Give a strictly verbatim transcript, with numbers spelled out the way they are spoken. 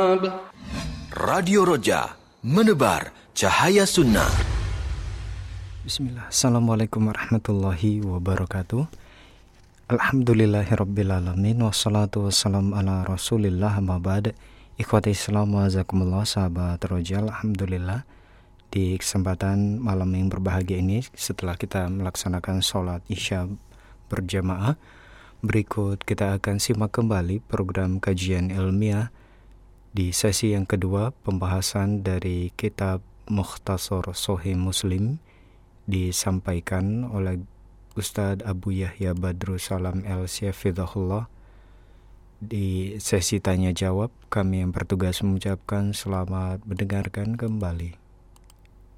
Radio Roja, menebar cahaya sunnah. Bismillah. Assalamualaikum warahmatullahi wabarakatuh. Alhamdulillahirrabbilalamin. Wassalatu wassalam ala rasulillah amma ba'd. Ikhwati Islam wa azakumullah, sahabat Roja. Alhamdulillah, di kesempatan malam yang berbahagia ini, setelah kita melaksanakan sholat isya berjamaah, berikut kita akan simak kembali program kajian ilmiah di sesi yang kedua, pembahasan dari kitab Mukhtasar Sahih Muslim disampaikan oleh Ustadz Abu Yahya Badrus Salam El-Syafidahullah. Di sesi tanya jawab, kami yang bertugas mengucapkan selamat mendengarkan kembali.